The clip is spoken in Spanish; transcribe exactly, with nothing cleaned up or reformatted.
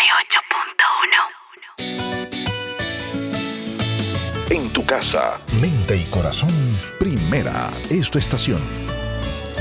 ocho punto uno. En tu casa, mente y corazón, Primera es tu estación.